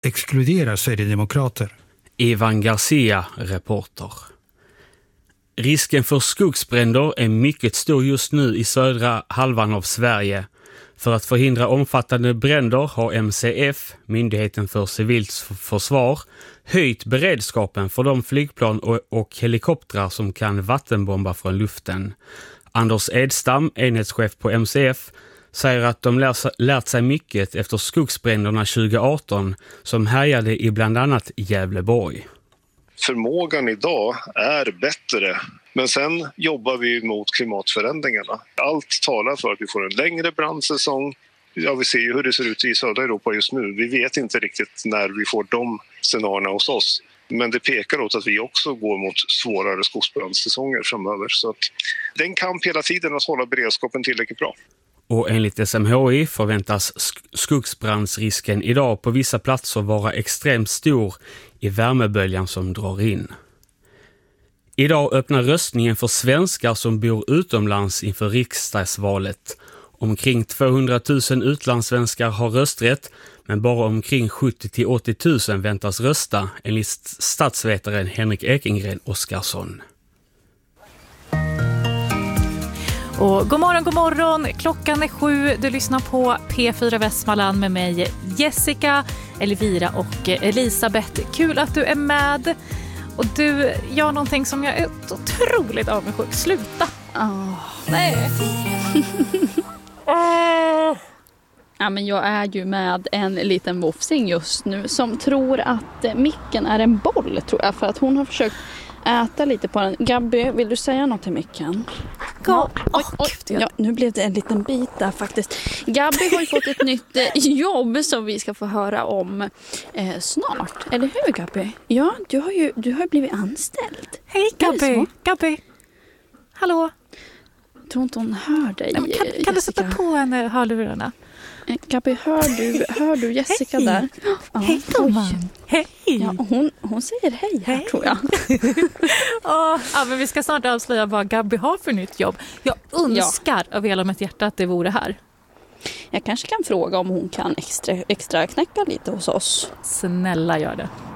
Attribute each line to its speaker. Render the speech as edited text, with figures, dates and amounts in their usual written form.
Speaker 1: exkluderar Sverigedemokrater.
Speaker 2: Ivan Garcia, reporter. Risken för skogsbränder är mycket stor just nu i södra halvan av Sverige. För att förhindra omfattande bränder har MCF, Myndigheten för civilt försvar, höjt beredskapen för de flygplan och helikoptrar som kan vattenbomba från luften. Anders Edstam, enhetschef på MCF, säger att de lärt sig mycket efter skogsbränderna 2018 som härjade i bland annat Gävleborg.
Speaker 3: Förmågan idag är bättre, men sen jobbar vi mot klimatförändringarna. Allt talar för att vi får en längre brandsäsong. Ja, vi ser ju hur det ser ut i södra Europa just nu. Vi vet inte riktigt när vi får de scenarierna hos oss. Men det pekar åt att vi också går mot svårare skogsbrandsäsonger framöver. Så att det är en kamp hela tiden att hålla beredskapen tillräckligt bra.
Speaker 2: Och enligt SMHI förväntas skogsbrandsrisken idag på vissa platser vara extremt stor i värmeböljan som drar in. Idag öppnar röstningen för svenskar som bor utomlands inför riksdagsvalet. Omkring 200 000 utlandssvenskar har rösträtt, men bara omkring 70-80 000 väntas rösta, enligt statsvetaren Henrik Ekengren Oskarsson.
Speaker 4: Och god morgon, klockan är 7. Du lyssnar på P4 Västmanland med mig Jessica, Elvira och Elisabeth. Kul att du är med. Och du gör någonting som jag är otroligt avundsjuk. Sluta. Nej.
Speaker 5: Ja, men jag är ju med en liten vofsing just nu som tror att micken är en boll, tror jag, för att hon har försökt äta lite på den. Gabby, vill du säga något till micken? Ja, nu blev det en liten bit där faktiskt. Gabby har ju fått ett nytt jobb som vi ska få höra om snart. Eller hur, Gabby? Ja, du har blivit anställd.
Speaker 4: Hej, Gabby. Hallå.
Speaker 5: Jag tror inte hon hör dig.
Speaker 4: Kan du sätta på henne hörlurarna?
Speaker 5: Gabby, hör du Jessica
Speaker 4: hej.
Speaker 5: Där?
Speaker 4: Hej, gumman. Hej.
Speaker 5: Ja, hon säger hej här, tror jag.
Speaker 4: Ja, men vi ska snart avslöja vad Gabby har för nytt jobb. Jag önskar av hela mitt hjärta att det vore här.
Speaker 5: Jag kanske kan fråga om hon kan extra knäcka lite hos oss.
Speaker 4: Snälla, gör det.